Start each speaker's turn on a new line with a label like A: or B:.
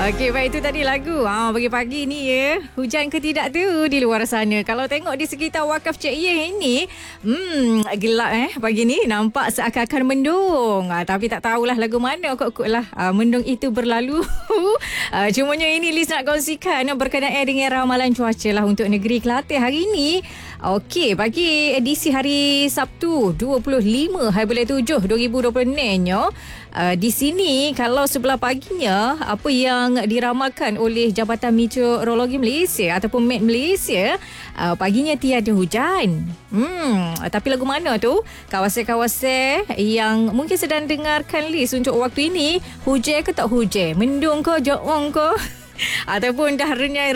A: Okey, baik, itu tadi lagu. Pagi-pagi ni ya, hujan ke tidak tu di luar sana. Kalau tengok di sekitar Wakaf Cik Ye ini, gelap pagi ni, nampak seakan-akan mendung. Tapi tak tahulah lagu mana kot-kotlah mendung itu berlalu. Cumanya ini Liz nak kongsikan berkenaan dengan ramalan cuaca lah untuk negeri Kelantan hari ini. Okey, bagi edisi hari Sabtu 25 bulan 7 2026-nya, di sini kalau sebelah paginya apa yang diramalkan oleh Jabatan Meteorologi Malaysia ataupun Met Malaysia, paginya tiada hujan. Tapi lagu mana tu? Kawasan-kawasan yang mungkin sedang dengarkan Liz untuk waktu ini, hujan ke tak hujan? Mendung ke, joong ke? Ataupun dah renyai